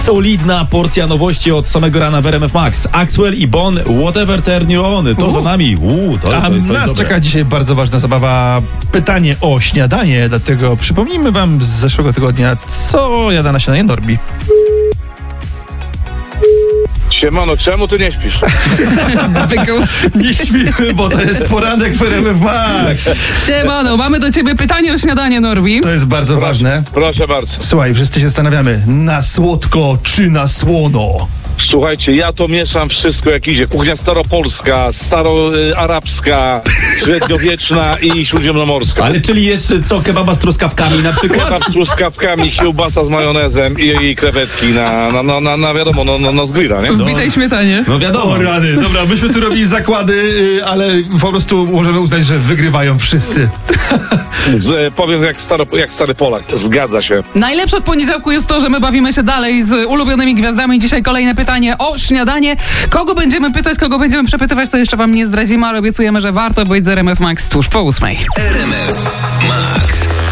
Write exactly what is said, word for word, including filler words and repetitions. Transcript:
Solidna porcja nowości od samego rana w R M F Max. Axwell i Bon, Whatever Turn You On. To U. za nami. U, to, A to, to jest nas dobre. czeka dzisiaj bardzo ważna zabawa. Pytanie o śniadanie, dlatego przypomnijmy wam z zeszłego tygodnia, co jada na śniadanie Norbi. Siemano, czemu ty nie śpisz? Nie śpimy, bo to jest poranek w R M F Max. Siemano, mamy do ciebie pytanie o śniadanie, Norbi. To jest bardzo ważne. Proszę bardzo. Słuchaj, wszyscy się zastanawiamy, na słodko czy na słono? Słuchajcie, ja to mieszam wszystko jak idzie. Kuchnia staropolska, staroarabska, średniowieczna i śródziemnomorska. Ale czyli jeszcze co, kebaba z truskawkami na przykład? Kebab z truskawkami, kiełbasa z majonezem i, i krewetki na, na, na, na, na wiadomo, no, no, no z grilla, nie? W bitej śmietanie. No wiadomo. O rany, dobra, myśmy tu robili zakłady, y, ale po prostu możemy uznać, że wygrywają wszyscy. Z, powiem jak, staro, jak stary Polak. Zgadza się. Najlepsze w poniedziałku jest to, że my bawimy się dalej z ulubionymi gwiazdami. Dzisiaj kolejne pytanie o śniadanie. Kogo będziemy pytać, kogo będziemy przepytywać, to jeszcze wam nie zdradzimy, ale obiecujemy, że warto być z R M F Max tuż po ósmej. R M F Max.